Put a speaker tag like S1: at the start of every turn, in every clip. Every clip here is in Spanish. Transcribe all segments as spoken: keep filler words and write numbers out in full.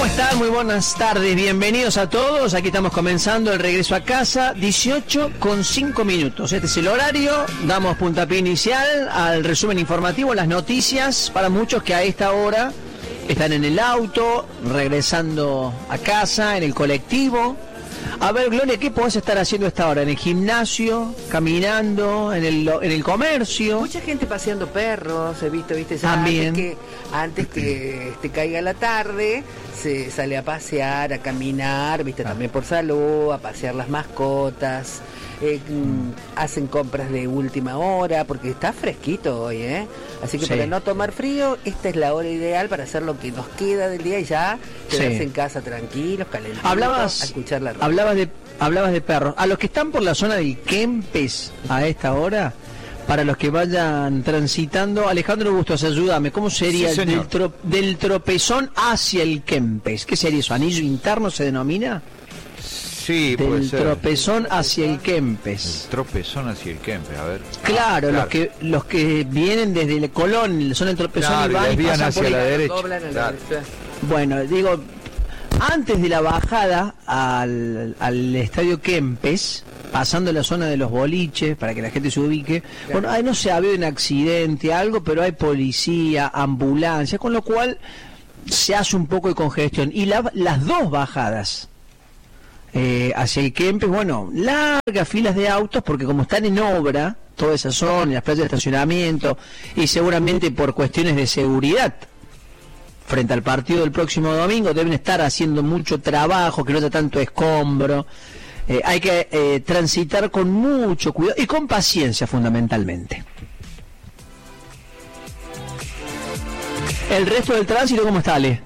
S1: ¿Cómo están? Muy buenas tardes, bienvenidos a todos. Aquí estamos comenzando el regreso a casa, dieciocho con cinco minutos. Este es el horario, damos puntapié inicial al resumen informativo, las noticias para muchos que a esta hora están en el auto, regresando a casa, en el colectivo. A ver, Gloria, ¿qué podés estar haciendo a esta hora? ¿En el gimnasio? ¿Caminando? ¿En el, en el comercio?
S2: Mucha gente paseando perros, he visto, viste, ya
S1: también.
S2: Antes que, antes que te caiga la tarde, se sale a pasear, a caminar, viste, ah. también por salud, a pasear las mascotas. Eh, mm. Hacen compras de última hora porque está fresquito hoy, ¿eh? Así que sí. Para no tomar frío, esta es la hora ideal para hacer lo que nos queda del día y ya quedarse sí. en casa tranquilos, calentitos,
S1: hablabas,
S2: a escuchar la radio.
S1: Hablabas de, hablabas de perros. A los que están por la zona del Kempes a esta hora, para los que vayan transitando, Alejandro Bustos, ayúdame, ¿cómo sería sí, del, tro, del tropezón hacia el Kempes? ¿Qué sería eso? ¿Anillo interno se denomina?
S3: Sí,
S1: del
S3: puede ser.
S1: tropezón hacia el Kempes.
S3: El tropezón hacia el Kempes, a ver.
S1: Claro, ah, claro. los que los que vienen desde el Colón, son el tropezón
S3: claro,
S1: y van y pasan
S3: hacia
S1: por
S3: la
S1: el...
S3: derecha.
S2: Claro.
S1: Bueno, digo, antes de la bajada al, al estadio Kempes, pasando la zona de los boliches, para que la gente se ubique, claro. Bueno, ahí no se ha habido un accidente, algo, pero hay policía, ambulancia, con lo cual se hace un poco de congestión. Y la, las dos bajadas Eh, hacia el Kempes, bueno, largas filas de autos, porque como están en obra, toda esa zona, las playas de estacionamiento, y seguramente por cuestiones de seguridad, frente al partido del próximo domingo, deben estar haciendo mucho trabajo, que no haya tanto escombro, eh, hay que eh, transitar con mucho cuidado y con paciencia fundamentalmente. El resto del tránsito, ¿cómo está, Ale?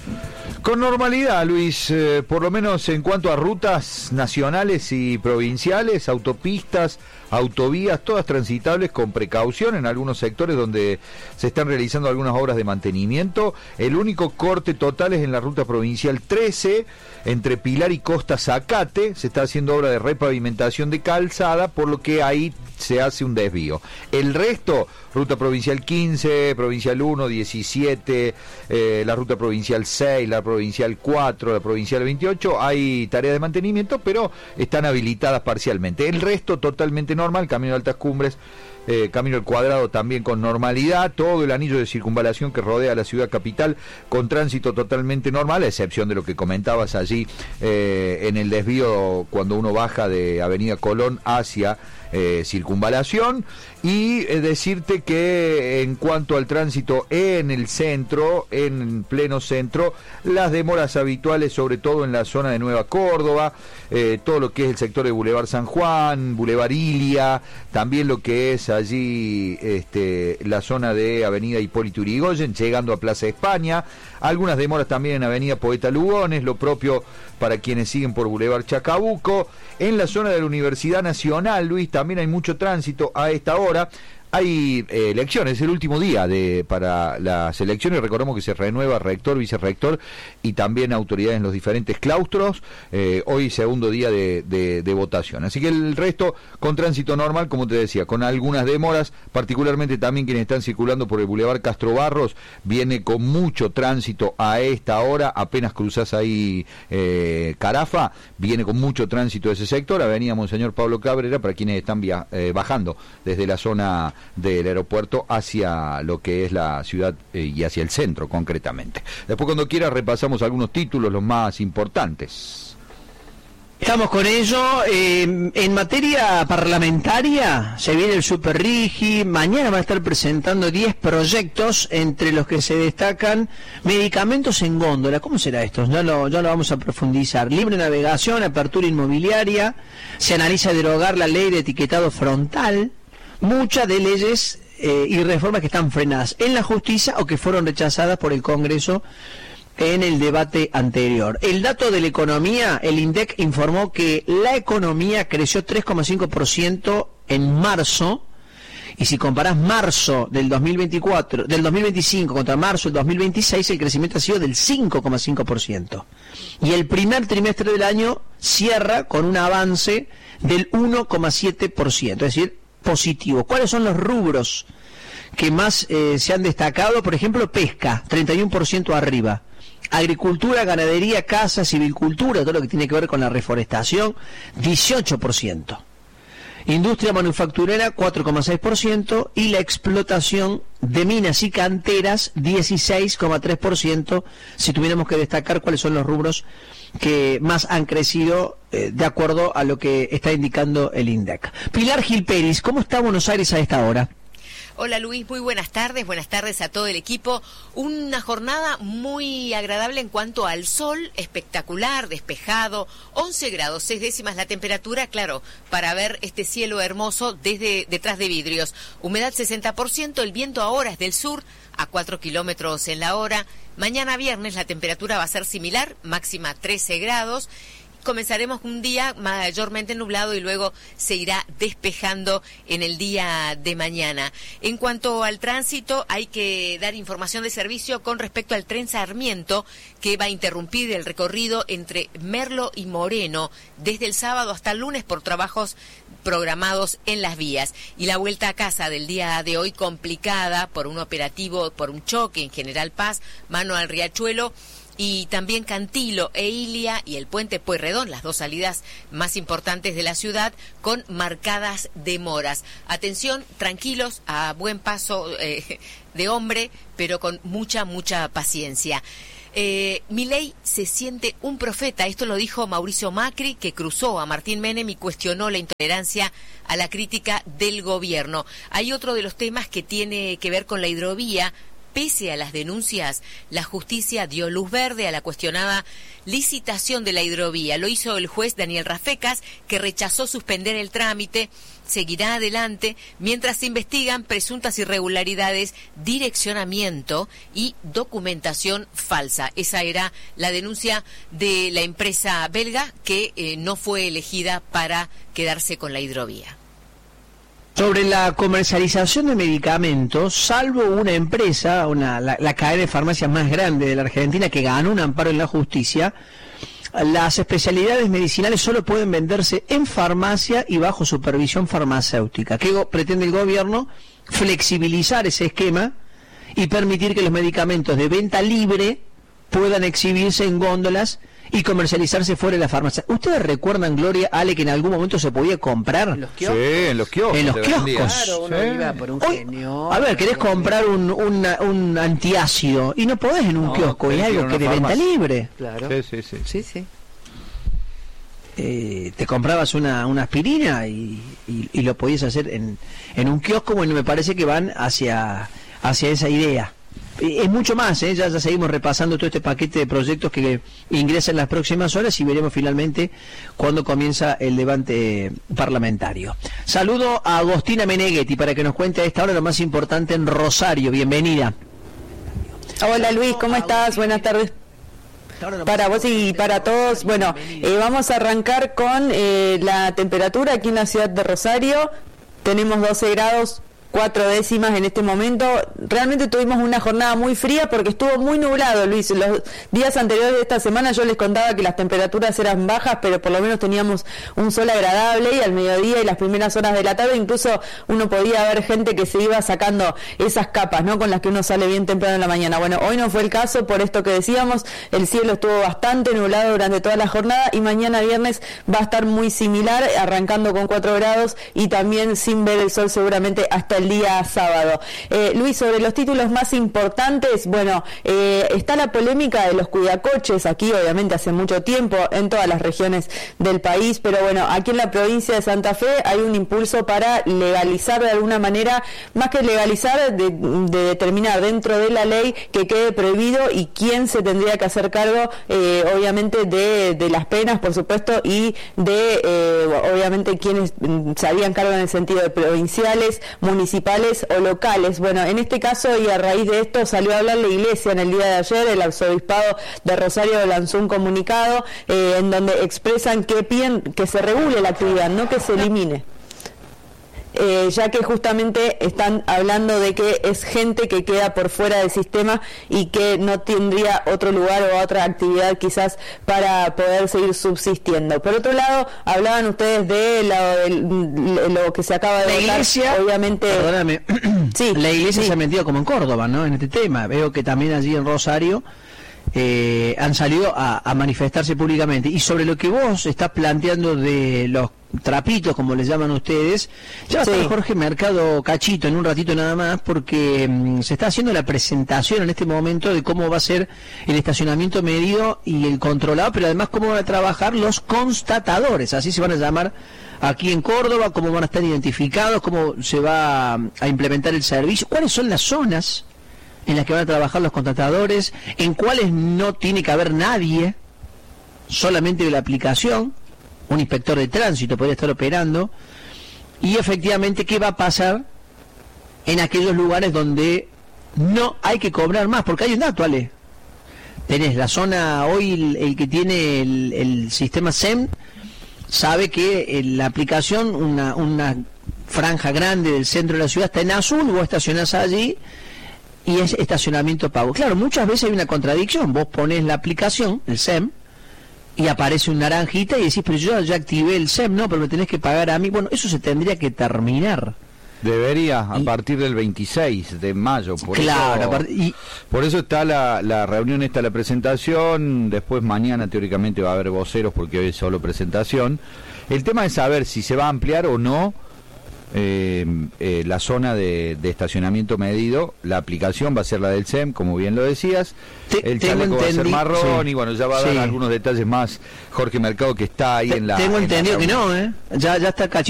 S3: Con normalidad, Luis, eh, por lo menos en cuanto a rutas nacionales y provinciales, autopistas, autovías, todas transitables con precaución en algunos sectores donde se están realizando algunas obras de mantenimiento. El único corte total es en la ruta provincial trece, entre Pilar y Costa Zacate, se está haciendo obra de repavimentación de calzada, por lo que ahí se hace un desvío. El resto, ruta provincial quince, provincial uno, diecisiete, eh, la ruta provincial seis, la provincial cuatro, la provincial veintiocho, hay tareas de mantenimiento, pero están habilitadas parcialmente. El resto totalmente normal, camino de Altas Cumbres, eh, camino al Cuadrado también con normalidad, todo el anillo de circunvalación que rodea la ciudad capital con tránsito totalmente normal, a excepción de lo que comentabas allí eh, en el desvío cuando uno baja de Avenida Colón hacia Eh, circunvalación. Y eh, decirte que en cuanto al tránsito en el centro, en pleno centro, las demoras habituales, sobre todo en la zona de Nueva Córdoba, eh, todo lo que es el sector de Boulevard San Juan, Boulevard Ilia, también lo que es allí este, la zona de Avenida Hipólito Yrigoyen, llegando a Plaza España, algunas demoras también en Avenida Poeta Lugones, lo propio para quienes siguen por Boulevard Chacabuco. En la zona de la Universidad Nacional, Luis, también hay mucho tránsito a esta hora. Hay eh, elecciones, es el último día de para las elecciones, recordemos que se renueva rector, vicerrector y también autoridades en los diferentes claustros, eh, hoy segundo día de, de, de votación, así que el resto con tránsito normal, como te decía, con algunas demoras, particularmente también quienes están circulando por el Boulevard Castro Barros, viene con mucho tránsito a esta hora, apenas cruzás ahí eh, Carafa, viene con mucho tránsito ese sector, Avenida Monseñor Pablo Cabrera, para quienes están via eh, bajando desde la zona del aeropuerto hacia lo que es la ciudad eh, y hacia el centro concretamente. Después cuando quiera repasamos algunos títulos, los más importantes.
S1: Estamos con ello. Eh, en materia parlamentaria se viene el Super Rigi, mañana van a estar presentando diez proyectos, entre los que se destacan medicamentos en góndola. ¿Cómo será esto? Ya lo, ya lo vamos a profundizar. Libre navegación, apertura inmobiliaria, se analiza derogar la ley de etiquetado frontal, muchas de leyes eh, y reformas que están frenadas en la justicia o que fueron rechazadas por el Congreso en el debate anterior. El dato de la economía, el INDEC informó que la economía creció tres coma cinco por ciento en marzo, y si comparás marzo del dos mil veinticuatro, del dos mil veinticinco contra marzo del dos mil veintiséis, el crecimiento ha sido del cinco coma cinco por ciento. Y el primer trimestre del año cierra con un avance del uno coma siete por ciento, es decir, positivo. ¿Cuáles son los rubros que más eh, se han destacado? Por ejemplo, pesca, treinta y uno por ciento arriba. Agricultura, ganadería, casa, silvicultura, todo lo que tiene que ver con la reforestación, dieciocho por ciento. Industria manufacturera, cuatro coma seis por ciento, y la explotación de minas y canteras, dieciséis coma tres por ciento, si tuviéramos que destacar cuáles son los rubros que más han crecido eh, de acuerdo a lo que está indicando el INDEC. Pilar Gil Peris, ¿cómo está Buenos Aires a esta hora?
S4: Hola Luis, muy buenas tardes, buenas tardes a todo el equipo. Una jornada muy agradable en cuanto al sol, espectacular, despejado, once grados, seis décimas la temperatura, claro, para ver este cielo hermoso desde detrás de vidrios. Humedad sesenta por ciento, el viento ahora es del sur a cuatro kilómetros en la hora. Mañana viernes la temperatura va a ser similar, máxima trece grados. Comenzaremos un día mayormente nublado y luego se irá despejando en el día de mañana. En cuanto al tránsito, hay que dar información de servicio con respecto al tren Sarmiento, que va a interrumpir el recorrido entre Merlo y Moreno desde el sábado hasta el lunes por trabajos programados en las vías. Y la vuelta a casa del día de hoy complicada por un operativo, por un choque en General Paz, mano al Riachuelo, y también Cantilo e Ilia y el puente Pueyrredón, las dos salidas más importantes de la ciudad, con marcadas demoras. Atención, tranquilos, a buen paso eh, de hombre, pero con mucha, mucha paciencia. Eh, Milei se siente un profeta, esto lo dijo Mauricio Macri, que cruzó a Martín Menem y cuestionó la intolerancia a la crítica del gobierno. Hay otro de los temas que tiene que ver con la hidrovía. Pese a las denuncias, la justicia dio luz verde a la cuestionada licitación de la hidrovía. Lo hizo el juez Daniel Rafecas, que rechazó suspender el trámite. Seguirá adelante mientras se investigan presuntas irregularidades, direccionamiento y documentación falsa. Esa era la denuncia de la empresa belga que eh, no fue elegida para quedarse con la hidrovía.
S1: Sobre la comercialización de medicamentos, salvo una empresa, una, la, la cadena de farmacias más grande de la Argentina que ganó un amparo en la justicia, las especialidades medicinales solo pueden venderse en farmacia y bajo supervisión farmacéutica. ¿Qué go- pretende el gobierno? Flexibilizar ese esquema y permitir que los medicamentos de venta libre puedan exhibirse en góndolas y comercializarse fuera de la farmacia. ¿Ustedes recuerdan, Gloria, Ale, que en algún momento se podía comprar?
S2: ¿En los kioscos?
S3: Sí, en los kioscos.
S1: En los
S3: te
S1: kioscos.
S3: vendían.
S2: Claro, uno
S3: Sí.
S2: iba por un
S1: Hoy,
S2: genio.
S1: a ver, querés comprar un, un, un antiácido y no podés en un
S3: No,
S1: kiosco, es
S3: tenés que ir
S1: algo
S3: a
S1: que
S3: una
S1: de venta
S3: farmacia.
S1: libre.
S2: Claro.
S3: Sí, sí, sí.
S2: Sí, sí.
S1: Eh, te comprabas una, una aspirina y, y, y lo podías hacer en, en un kiosco. Bueno, me parece que van hacia, hacia esa idea. Es mucho más, ¿eh? ya, ya seguimos repasando todo este paquete de proyectos que ingresa en las próximas horas y veremos finalmente cuándo comienza el debate parlamentario. Saludo a Agostina Meneghetti para que nos cuente a esta hora lo más importante en Rosario. Bienvenida.
S5: Hola Luis, ¿cómo estás? Buenas tardes para vos y para todos. Bueno, eh, vamos a arrancar con eh, la temperatura aquí en la ciudad de Rosario. Tenemos doce grados. Cuatro décimas en este momento. Realmente tuvimos una jornada muy fría porque estuvo muy nublado, Luis. Los días anteriores de esta semana yo les contaba que las temperaturas eran bajas, pero por lo menos teníamos un sol agradable, y al mediodía y las primeras horas de la tarde incluso uno podía ver gente que se iba sacando esas capas, ¿no?, con las que uno sale bien temprano en la mañana. Bueno, hoy no fue el caso, por esto que decíamos, el cielo estuvo bastante nublado durante toda la jornada, y mañana viernes va a estar muy similar, arrancando con cuatro grados y también sin ver el sol seguramente hasta el el día sábado. Eh, Luis, sobre los títulos más importantes, bueno, eh, está la polémica de los cuidacoches, aquí obviamente hace mucho tiempo en todas las regiones del país, pero bueno, aquí en la provincia de Santa Fe hay un impulso para legalizar de alguna manera, más que legalizar, de, de determinar dentro de la ley que quede prohibido y quién se tendría que hacer cargo, eh, obviamente, de, de las penas, por supuesto, y de, eh, obviamente, quienes se harían cargo en el sentido de provinciales, municipales o locales. Bueno, en este caso, y a raíz de esto, salió a hablar la Iglesia en el día de ayer. El arzobispado de Rosario lanzó un comunicado eh, en donde expresan que piden que se regule la actividad, no que se elimine. Eh, ya que justamente están hablando de que es gente que queda por fuera del sistema y que no tendría otro lugar o otra actividad quizás para poder seguir subsistiendo. Por otro lado, hablaban ustedes de lo, de lo que se acaba de
S1: la
S5: votar,
S1: iglesia,
S5: obviamente.
S1: Perdóname,
S5: sí,
S1: la iglesia
S5: sí.
S1: se ha metido como en Córdoba, ¿no?, en este tema. Veo que también allí en Rosario eh, han salido a, a manifestarse públicamente. Y sobre lo que vos estás planteando de los trapitos, como les llaman ustedes, ya va a estar
S5: Sí.
S1: Jorge Mercado Cachito en un ratito nada más, porque mm, se está haciendo la presentación en este momento de cómo va a ser el estacionamiento medido y el controlado, pero además cómo van a trabajar los constatadores, así se van a llamar aquí en Córdoba, cómo van a estar identificados, cómo se va a implementar el servicio, cuáles son las zonas en las que van a trabajar los constatadores, en cuáles no tiene que haber nadie, solamente la aplicación, un inspector de tránsito podría estar operando, y efectivamente qué va a pasar en aquellos lugares donde no hay que cobrar más, porque hay un dato, Ale. Tenés la zona, hoy el, el que tiene el, el sistema S E M sabe que en la aplicación, una, una franja grande del centro de la ciudad está en azul, vos estacionás allí y es estacionamiento pago. Claro, muchas veces hay una contradicción, vos ponés la aplicación, el S E M, y aparece un naranjita y decís, pero yo ya activé el S E M, no, pero me tenés que pagar a mí. Bueno, eso se tendría que terminar.
S3: Debería, a
S1: Y-
S3: partir del veintiséis de mayo. Por
S1: Claro,
S3: eso,
S1: aparte- y-
S3: por eso está la, la reunión, está la presentación, después mañana teóricamente va a haber voceros porque hoy es solo presentación. El tema es saber si se va a ampliar o no eh, eh, la zona de, de estacionamiento medido. La aplicación va a ser la del S E M, como bien lo decías.
S1: Te-
S3: El
S1: tengo
S3: chaleco va a ser
S1: entendi-
S3: marrón
S1: sí.
S3: y bueno, ya va a dar
S1: Sí.
S3: algunos detalles más Jorge Mercado, que está ahí
S1: Te-
S3: en la...
S1: tengo
S3: en la
S1: entendido que
S3: reunión.
S1: no, ¿eh? Ya, ya está Cachito